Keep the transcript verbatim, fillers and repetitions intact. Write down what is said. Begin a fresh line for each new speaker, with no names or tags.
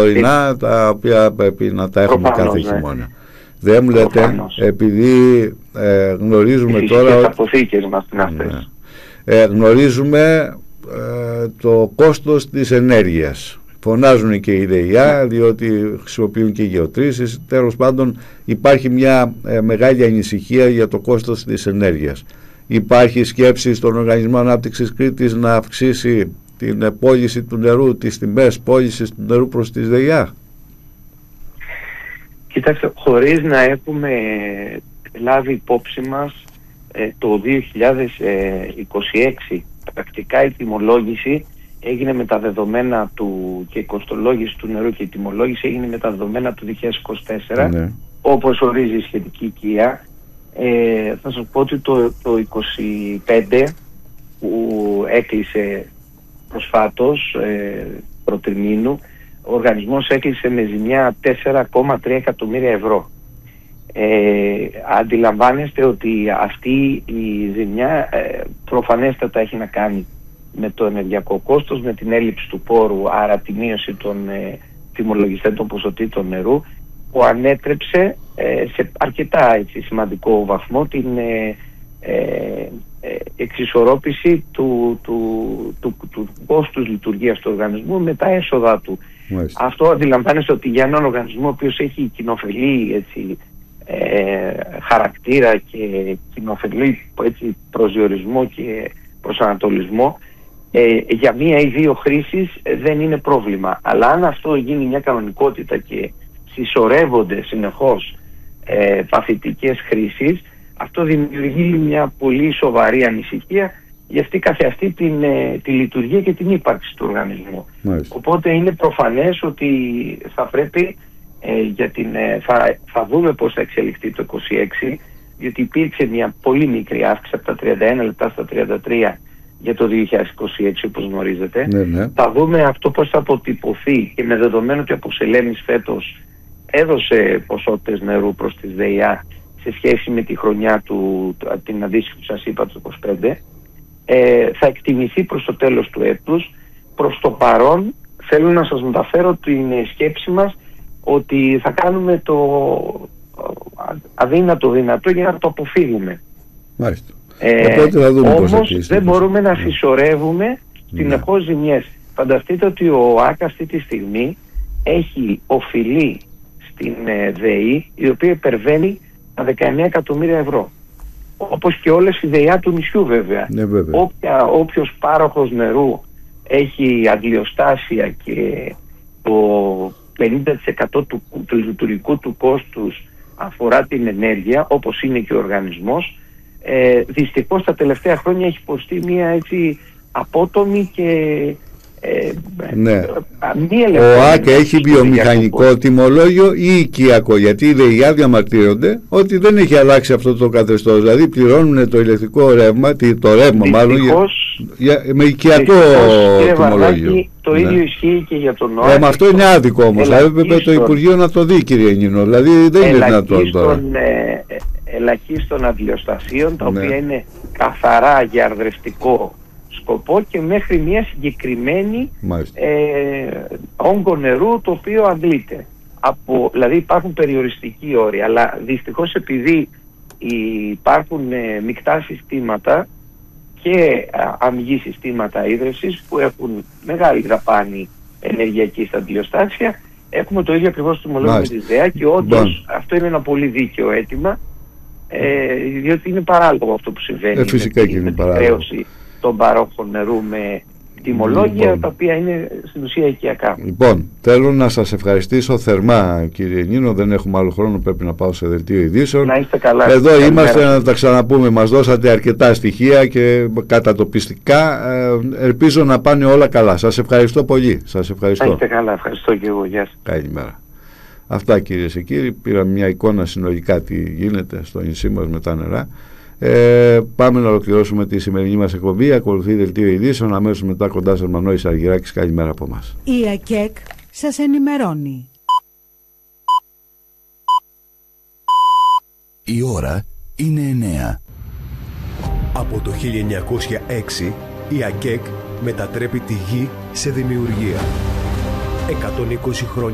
προσωρινά ε, τα οποία πρέπει να τα έχουμε κάθε χειμώνα. Ναι. Δεν μου λέτε, προφανώς. Επειδή ε, γνωρίζουμε
οι
τώρα...
Οι αποθήκες μας είναι αυτές.
Ναι. Ε, γνωρίζουμε ε, το κόστος της ενέργειας. Φωνάζουν και οι ΔΕΙΑ, διότι χρησιμοποιούν και γεωτρήσεις. Τέλος πάντων υπάρχει μια ε, μεγάλη ανησυχία για το κόστος της ενέργειας. Υπάρχει σκέψη στον Οργανισμό Ανάπτυξης Κρήτης να αυξήσει την πώληση του νερού, τις τιμές πώλησης του νερού προς τις ΔΕΙΑ?
Κοιτάξτε, χωρίς να έχουμε λάβει υπόψη μας ε, το δύο χιλιάδες είκοσι έξι πρακτικά η τιμολόγηση έγινε με τα δεδομένα του, και η κοστολόγηση του νερού και η τιμολόγηση έγινε με τα δεδομένα του δύο χιλιάδες είκοσι τέσσερα, ναι. Όπως ορίζει η σχετική οικία. Ε, θα σας πω ότι το, το είκοσι πέντε που έκλεισε προσφάτως ε, προτριμήνου, ο οργανισμός έκλεισε με ζημιά τέσσερα κόμμα τρία εκατομμύρια ευρώ. Ε, αντιλαμβάνεστε ότι αυτή η ζημιά ε, προφανέστατα έχει να κάνει με το ενεργειακό κόστος, με την έλλειψη του πόρου, άρα τη μείωση των ε, τιμολογιστέντων ποσοτήτων νερού, που ανέτρεψε ε, σε αρκετά έτσι, σημαντικό βαθμό την ε, ε, εξισορρόπηση του, του, του, του, του κόστους λειτουργίας του οργανισμού με τα έσοδα του. Μάλιστα. Αυτό αντιλαμβάνεστε ότι για έναν οργανισμό ο οποίος έχει κοινοφελή έτσι, ε, χαρακτήρα και κοινοφελή έτσι, προσδιορισμό και προσανατολισμό, ε, για μία ή δύο χρήσεις ε, δεν είναι πρόβλημα. Αλλά αν αυτό γίνει μια κανονικότητα και συσσωρεύονται συνεχώς ε, παθητικές χρήσεις, αυτό δημιουργεί μια πολύ σοβαρή ανησυχία για αυτή καθεαυτή την, ε, τη λειτουργία και την ύπαρξη του οργανισμού. Μάλιστα. Οπότε είναι προφανές ότι θα πρέπει ε, για την, ε, θα, θα δούμε πώς θα εξελιχθεί το είκοσι έξι, διότι υπήρξε μια πολύ μικρή αύξηση από τα τριάντα ένα λεπτά στα τριάντα τρία για το δύο χιλιάδες είκοσι έξι, όπως γνωρίζετε. Ναι, ναι. Θα δούμε αυτό πώς θα αποτυπωθεί, και με δεδομένο ότι από Σελένης φέτος έδωσε ποσότητες νερού προς τις ΔΕΙΑ σε σχέση με τη χρονιά του, την αντίστοιχη που σας είπα, το είκοσι πέντε, ε, θα εκτιμηθεί προς το τέλος του έτους. Προς το παρόν θέλω να σας μεταφέρω την σκέψη μας ότι θα κάνουμε το αδύνατο δυνατό για να το αποφύγουμε.
Μάλιστα. Ε,
όμως δεν μπορούμε να συσσωρεύουμε συνεχώς ζημιές. Φανταστείτε ότι ο ΆΚΑ αυτή τη στιγμή έχει οφειλή στην ε, ΔΕΗ, η οποία υπερβαίνει τα δεκαεννέα εκατομμύρια ευρώ. Όπως και όλες οι ΔΕΙΑ του νησιού βέβαια.
Ναι, βέβαια.
Όποια, όποιος πάροχος νερού έχει αντλιοστάσια και το πενήντα τοις εκατό του, του λειτουργικού του κόστους αφορά την ενέργεια, όπως είναι και ο οργανισμός, ε, δυστυχώς τα τελευταία χρόνια έχει υποστεί μια έτσι απότομη και ε,
ναι. Ο ΆΚΑ έχει βιομηχανικό τιμολόγιο ή οικιακό, γιατί οι ΔΕΙΑ διαμαρτύρονται ότι δεν έχει αλλάξει αυτό το καθεστώς, δηλαδή πληρώνουν το ηλεκτρικό ρεύμα, το ρεύμα μάλλον για, για, με οικιακό τιμολόγιο.
Βαρνάκη, το ναι. ίδιο ισχύει και για τον ΟΑΚΑ.
Ε, μα αυτό είναι άδικο όμως, θα έπρεπε το Υπουργείο να το δει, κύριε Νίνο, δηλαδή δεν είναι δυνατόν τώρα.
Ε, ελαχίστων αντιλιοστασίων, τα
ναι.
οποία είναι καθαρά για αρδρευτικό σκοπό και μέχρι μια συγκεκριμένη ε, όγκο νερού το οποίο αντλείται. Από, δηλαδή υπάρχουν περιοριστικοί όροι, αλλά δυστυχώς επειδή υπάρχουν ε, μεικτά συστήματα και αμυγή συστήματα ίδρευσης που έχουν μεγάλη δαπάνη ενεργειακή στα αντιλιοστάσια, έχουμε το ίδιο ακριβώς τιμολόγιο με τη ΔΕΑ και όντως αυτό είναι ένα πολύ δίκαιο αίτημα, ε, διότι είναι παράλογο αυτό που συμβαίνει
ε, φυσικά
με,
και είναι
με την
παράλογο.
χρέωση των παρόχων νερού με τιμολόγια λοιπόν, τα οποία είναι στην ουσία οικιακά.
Λοιπόν, θέλω να σας ευχαριστήσω θερμά, κύριε Νίνο, δεν έχουμε άλλο χρόνο, πρέπει να πάω σε δελτίο ειδήσεων.
Να είστε καλά.
Εδώ
καλημέρα.
Είμαστε να τα ξαναπούμε, μας δώσατε αρκετά στοιχεία και κατατοπιστικά, ελπίζω να πάνε όλα καλά. Σας ευχαριστώ πολύ. Σας ευχαριστώ.
Να είστε καλά, ευχαριστώ και εγώ. Γεια σας.
Καλημέρα. Αυτά, κυρίες και κύριοι, πήραμε μια εικόνα συνολικά τι γίνεται στο νησί μας με τα νερά. Ε, πάμε να ολοκληρώσουμε τη σημερινή μας εκπομπή. Ακολουθεί δελτίο ειδήσεων. Αμέσως μετά κοντά σας Μανώης Αργυράκης. Καλημέρα από εμάς.
Η ΑΚΕΚ σας ενημερώνει.
Η ώρα είναι εννέα.
Από το χίλια εννιακόσια έξι η ΑΚΕΚ μετατρέπει τη γη σε δημιουργία. εκατόν είκοσι χρόνια